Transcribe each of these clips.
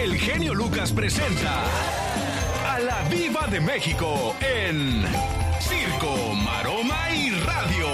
el genio Lucas presenta a la Diva de México en Circo, Maroma y Radio.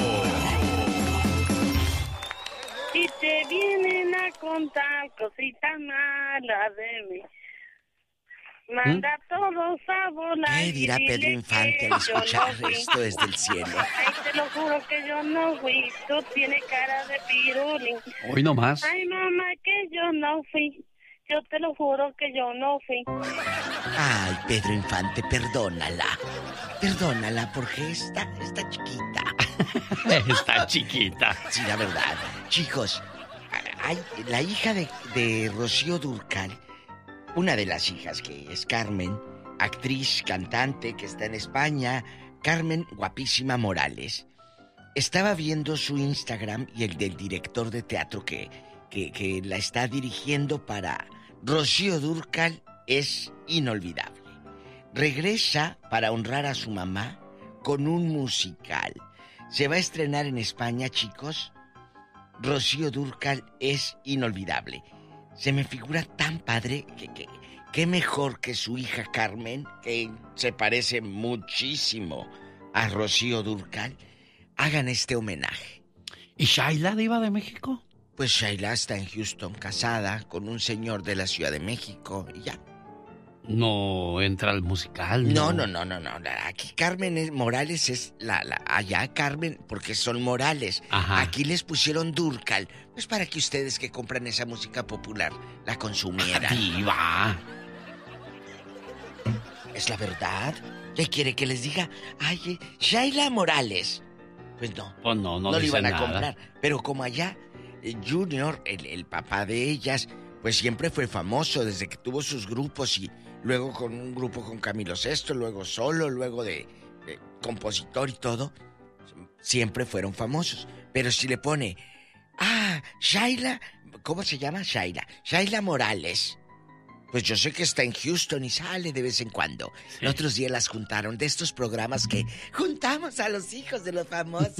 Y te vienen a contar cositas malas de mí. Manda a todos a volar. ¿Qué dirá Pedro Infante al escuchar esto desde el cielo? Ay, te lo juro que yo no fui. Tú tienes cara de pirulín. Hoy no más. Ay, mamá, que yo no fui. Yo te lo juro que yo no fui. Ay, Pedro Infante, perdónala. Perdónala porque está chiquita. Está chiquita. Sí, la verdad. Chicos, la hija de Rocío Dúrcal, una de las hijas que es Carmen, actriz, cantante que está en España, Carmen guapísima Morales. Estaba viendo su Instagram y el del director de teatro que la está dirigiendo para Rocío Dúrcal es inolvidable. Regresa para honrar a su mamá con un musical. Se va a estrenar en España, chicos. Rocío Dúrcal es inolvidable. Se me figura tan padre que mejor que su hija Carmen, que se parece muchísimo a Rocío Dúrcal, hagan este homenaje. ¿Y Shaila, Diva de México? Pues Shaila está en Houston, casada con un señor de la Ciudad de México y ya. No entra al musical, ¿no? No. Aquí Carmen Morales es allá Carmen, porque son Morales. Ajá. Aquí les pusieron Dúrcal, pues para que ustedes que compran esa música popular la consumieran. Diva. Es la verdad. ¿Qué quiere que les diga? Ay, Shaila Morales. Pues no. Pues no le iban a nada. comprar. Pero como allá, Junior, el papá de ellas, pues siempre fue famoso desde que tuvo sus grupos y luego con un grupo con Camilo Sesto, luego solo, luego de compositor y todo. Siempre fueron famosos. Pero si le pone, Shaila, ¿cómo se llama? Shaila Morales. Pues yo sé que está en Houston y sale de vez en cuando. Sí. Los otros días las juntaron de estos programas que juntamos a los hijos de los famosos.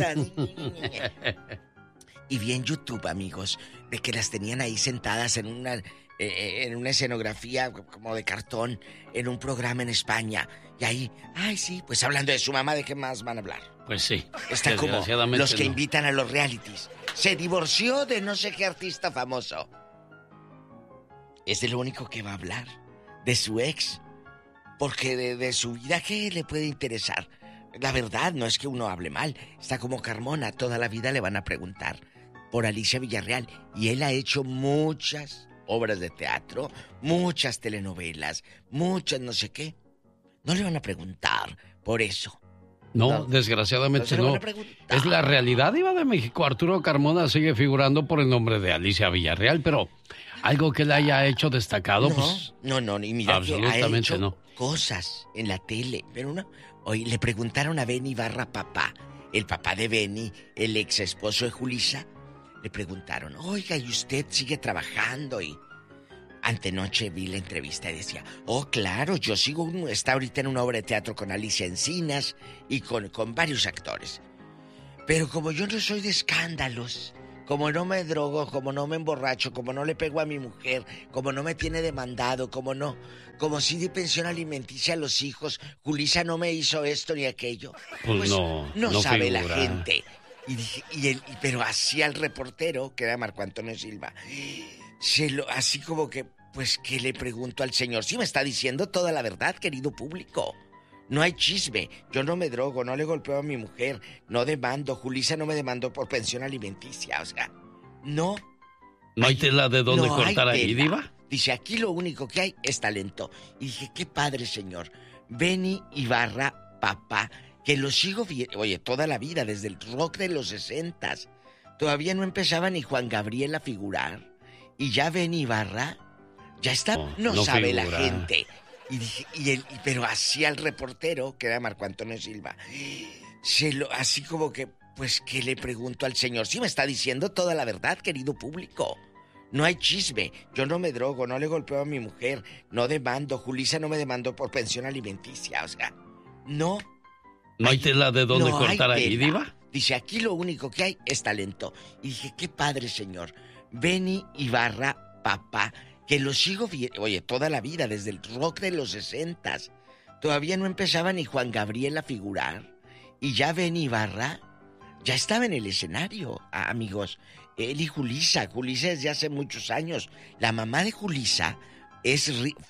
Y vi en YouTube, amigos, de que las tenían ahí sentadas en una escenografía como de cartón, en un programa en España. Y ahí, sí, pues hablando de su mamá, ¿de qué más van a hablar? Pues sí. Está como los que invitan a los realities. Se divorció de no sé qué artista famoso. Es de lo único que va a hablar, de su ex. Porque de su vida, ¿qué le puede interesar? La verdad, no es que uno hable mal. Está como Carmona, toda la vida le van a preguntar por Alicia Villarreal. Y él ha hecho muchas obras de teatro, muchas telenovelas, muchas no sé qué. No le van a preguntar por eso. No, desgraciadamente no. Es la realidad, Diva de México. Arturo Carmona sigue figurando por el nombre de Alicia Villarreal, pero algo que le haya hecho destacado, No, y mira absolutamente que ha hecho no. Cosas en la tele, pero no. Hoy le preguntaron a Benny Ibarra, papá, el papá de Benny, el ex esposo de Julissa, le preguntaron, oiga, ¿y usted sigue trabajando? Y antenoche vi la entrevista y decía, claro, yo está ahorita en una obra de teatro con Alicia Encinas y con varios actores. Pero como yo no soy de escándalos, como no me drogo, como no me emborracho, como no le pego a mi mujer, como no me tiene demandado, como sí de pensión alimenticia a los hijos, Julissa no me hizo esto ni aquello. Pues no sabe figura. la gente. Y dije, pero así al reportero, que era Marco Antonio Silva, así como que, pues, ¿qué le pregunto al señor? Sí me está diciendo toda la verdad, querido público. No hay chisme. Yo no me drogo, no le golpeo a mi mujer, no demando. Julissa no me demandó por pensión alimenticia, o sea, no. ¿No hay tela de dónde cortar ahí, Diva? Dice, aquí lo único que hay es talento. Y dije, qué padre, señor. Benny Ibarra, papá, que lo sigo viendo, oye, toda la vida, desde el rock de los 60s. Todavía no empezaba ni Juan Gabriel a figurar. Y ya Benny Ibarra, ya está, no sabe figura. La gente. Y dije, pero así al reportero, que era Marco Antonio Silva, así como que, pues, ¿qué le pregunto al señor? Sí me está diciendo toda la verdad, querido público. No hay chisme. Yo no me drogo, no le golpeo a mi mujer, no demando. Julissa no me demandó por pensión alimenticia, o sea, no. ¿No hay tela de dónde cortar ahí, Diva? Dice, aquí lo único que hay es talento. Y dije, qué padre, señor. Benny Ibarra, papá, que lo sigo viendo, oye, toda la vida, desde el rock de los 60s. Todavía no empezaba ni Juan Gabriel a figurar. Y ya Benny Ibarra ya estaba en el escenario, amigos. Él y Julissa desde hace muchos años. La mamá de Julissa